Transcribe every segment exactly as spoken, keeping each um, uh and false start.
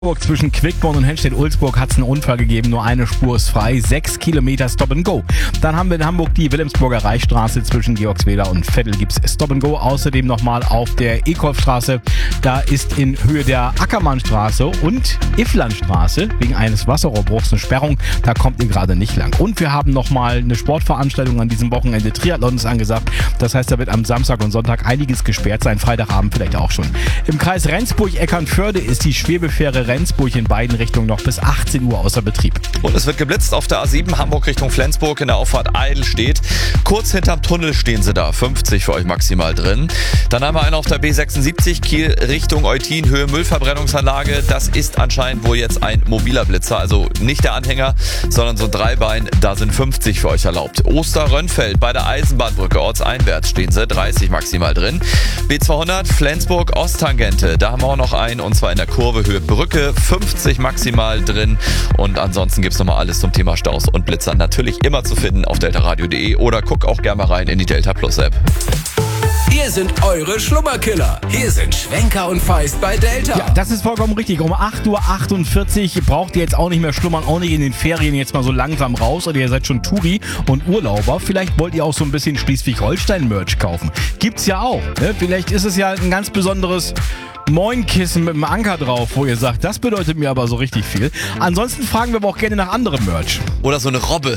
Zwischen Quickborn und Henstedt-Ulzburg hat es einen Unfall gegeben, nur eine Spur ist frei, sechs Kilometer Stop and Go. Dann haben wir in Hamburg die Wilhelmsburger Reichsstraße zwischen Georgsweder und Veddel gibt's Stop and Go. Außerdem nochmal auf der Ekolfstraße, da ist in Höhe der Ackermannstraße und Ifflandstraße wegen eines Wasserrohrbruchs eine Sperrung, da kommt ihr gerade nicht lang. Und wir haben nochmal eine Sportveranstaltung an diesem Wochenende, Triathlon ist angesagt, das heißt, da wird am Samstag und Sonntag einiges gesperrt sein, Freitagabend vielleicht auch schon. Im Kreis Rendsburg-Eckernförde ist die Schwebefähre Rendsburg in beiden Richtungen noch bis achtzehn Uhr außer Betrieb. Und es wird geblitzt auf der A sieben Hamburg Richtung Flensburg in der Auffahrt Eidelstedt. Kurz hinterm Tunnel stehen sie da, fünfzig für euch maximal drin. Dann haben wir einen auf der B sechsundsiebzig Kiel Richtung Eutin, Höhe Müllverbrennungsanlage. Das ist anscheinend wohl jetzt ein mobiler Blitzer, also nicht der Anhänger, sondern so ein Dreibein. Da sind fünfzig für euch erlaubt. Osterrönfeld bei der Eisenbahnbrücke ortseinwärts stehen sie, dreißig maximal drin. B zweihundert Flensburg Osttangente, da haben wir auch noch einen und zwar in der Kurve Höhe Brücke. fünfzig maximal drin und ansonsten gibt es nochmal alles zum Thema Staus und Blitzer natürlich immer zu finden auf deltaradio punkt de oder guck auch gerne mal rein in die Delta Plus App. Hier sind eure Schlummerkiller. Hier sind Schwenker und Feist bei Delta. Ja, das ist vollkommen richtig. Um acht Uhr achtundvierzig braucht ihr jetzt auch nicht mehr schlummern, auch nicht in den Ferien jetzt mal so langsam raus oder ihr seid schon Touri und Urlauber. Vielleicht wollt ihr auch so ein bisschen Schleswig-Holstein-Merch kaufen. Gibt's ja auch. Ne? Vielleicht ist es ja ein ganz besonderes Moin-Kissen mit einem Anker drauf, wo ihr sagt, das bedeutet mir aber so richtig viel. Ansonsten fragen wir aber auch gerne nach anderem Merch. Oder so eine Robbe.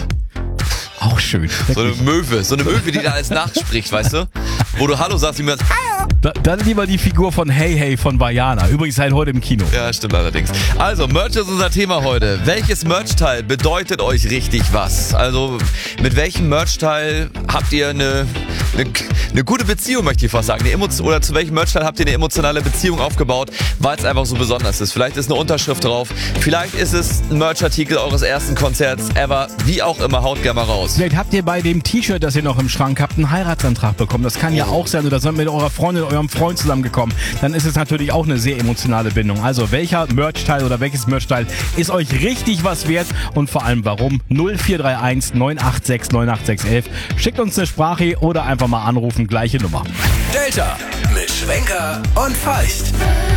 Auch schön. So eine Möwe. So eine Möwe, die da alles nachspricht, weißt du? Wo du Hallo sagst, wie man Da, dann lieber die Figur von Hey Hey von Vajana. Übrigens halt heute im Kino. Ja, stimmt allerdings. Also, Merch ist unser Thema heute. Welches Merchteil bedeutet euch richtig was? Also, mit welchem Merchteil habt ihr eine, eine, eine gute Beziehung, möchte ich fast sagen? Eine Emo- oder zu welchem Merchteil habt ihr eine emotionale Beziehung aufgebaut, weil es einfach so besonders ist? Vielleicht ist eine Unterschrift drauf. Vielleicht ist es ein Merchartikel eures ersten Konzerts ever. Wie auch immer, haut gerne mal raus. Vielleicht habt ihr bei dem T-Shirt, das ihr noch im Schrank habt, einen Heiratsantrag bekommen. Das kann ja auch sein. Oder seid mit eurer Freundin, eurem Freund zusammengekommen. Dann ist es natürlich auch eine sehr emotionale Bindung. Also welcher Merchteil oder welches Merchteil ist euch richtig was wert und vor allem warum? null vier drei eins neun acht sechs neun acht sechs eins eins. Schickt uns eine Sprache oder einfach mal anrufen. Gleiche Nummer. Delta mit Schwenker und Feist.